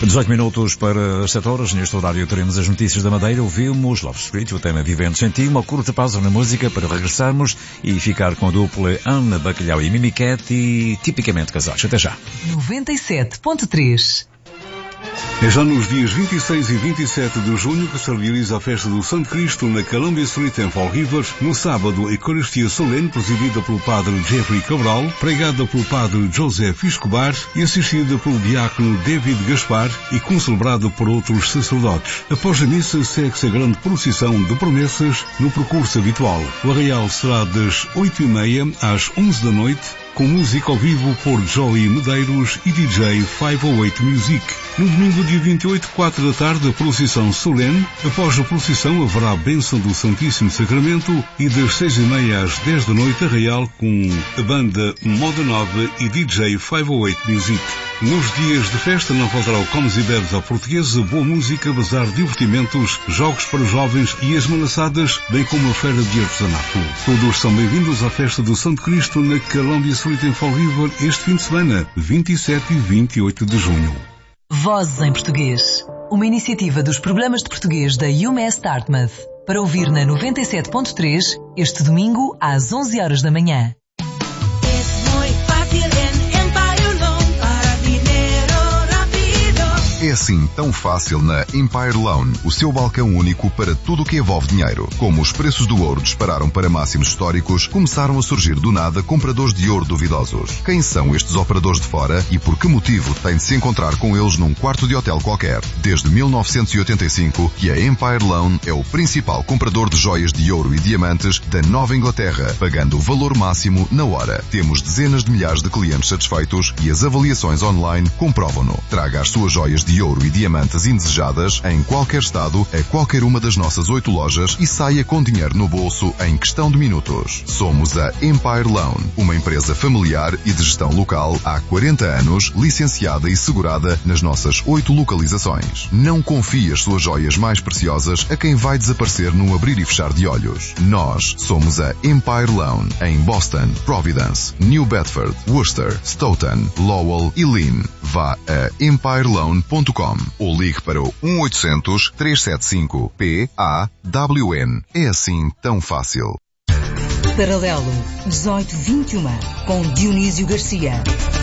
18 minutos para as 7 horas. Neste horário teremos as notícias da Madeira. Ouvimos Love Street, o tema Vivendo Sem Ti, uma curta pausa na música para regressarmos e ficar com a dupla Ana Bacalhau e Mimi Cat e tipicamente casados. Até já. 97.3. É já nos dias 26 e 27 de junho que se realiza a festa do Santo Cristo na Columbia Street em Fall River. No sábado, a Eucaristia solene presidida pelo padre Jeffrey Cabral, pregada pelo padre Joseph Escobar e assistida pelo diácono David Gaspar e concelebrada por outros sacerdotes. Após a missa, segue-se a grande procissão de promessas no percurso habitual. O arraial será das 8h30 às 11 da noite, com música ao vivo por Joey Medeiros e DJ 508 Music. No domingo, dia 28, 4 da tarde, a procissão solene. Após a procissão, haverá a bênção do Santíssimo Sacramento e das 6h30 às 10 da noite, arraial com a banda Moda Nova e DJ 508 Music. Nos dias de festa não faltará o comes e bebes à portuguesa, boa música, bazar, divertimentos, jogos para jovens e as malaçadas, bem como a feira de artesanato. Todos são bem-vindos à festa do Santo Cristo na Columbia Street em Fall River este fim de semana, 27 e 28 de junho. Vozes em Português. Uma iniciativa dos programas de português da UMass Dartmouth. Para ouvir na 97.3 este domingo às 11 horas da manhã. É assim tão fácil na Empire Loan, o seu balcão único para tudo o que envolve dinheiro. Como os preços do ouro dispararam para máximos históricos, começaram a surgir do nada compradores de ouro duvidosos. Quem são estes operadores de fora e por que motivo tem de se encontrar com eles num quarto de hotel qualquer? Desde 1985 que a Empire Loan é o principal comprador de joias de ouro e diamantes da Nova Inglaterra, pagando o valor máximo na hora. Temos dezenas de milhares de clientes satisfeitos e as avaliações online comprovam-no. Traga as suas joias de ouro e diamantes indesejadas em qualquer estado, a qualquer uma das nossas 8 lojas e saia com dinheiro no bolso em questão de minutos. Somos a Empire Loan, uma empresa familiar e de gestão local há 40 anos, licenciada e segurada nas nossas 8 localizações. Não confie as suas joias mais preciosas a quem vai desaparecer num abrir e fechar de olhos. Nós somos a Empire Loan em Boston, Providence, New Bedford, Worcester, Stoughton, Lowell e Lynn. Vá a empireloan.com ou ligue para o 1-800-375-PAWN. É assim tão fácil. Paralelo 1821 com Dionísio Garcia.